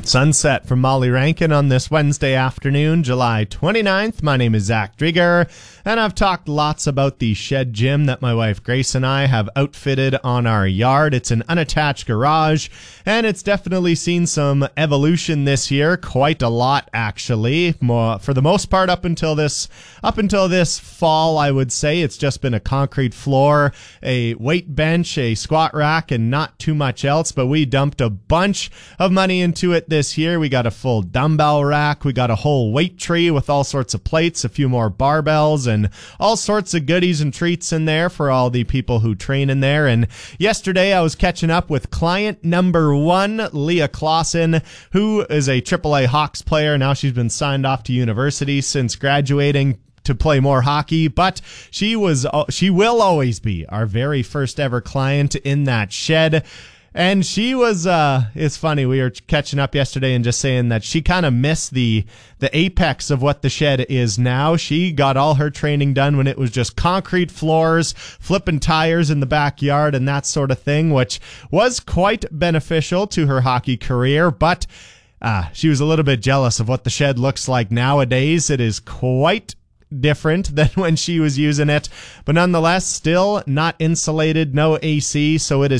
Sunset from Molly Rankin on this Wednesday afternoon, July 29th. My name is Zach Drieger, and I've talked lots about the shed gym that my wife Grace and I have outfitted on our yard. It's an unattached garage, and it's definitely seen some evolution this year, quite a lot actually. For the most part, up until this fall, I would say it's just been a concrete floor, a weight bench, a squat rack, and not too much else. But we dumped a bunch of money into it this year. We got a full dumbbell rack. We got a whole weight tree with all sorts of plates, a few more barbells, and all sorts of goodies and treats in there for all the people who train in there. And yesterday I was catching up with client number 1, Leah Clausen, who is a AAA Hawks player. Now she's been signed off to university since graduating to play more hockey, but she will always be our very first ever client in that shed. And she was, it's funny, we were catching up yesterday and just saying that she kind of missed the apex of what the shed is now. She got all her training done when it was just concrete floors, flipping tires in the backyard and that sort of thing, which was quite beneficial to her hockey career. But she was a little bit jealous of what the shed looks like nowadays. It is quite different than when she was using it, but nonetheless still not insulated, no AC, so it is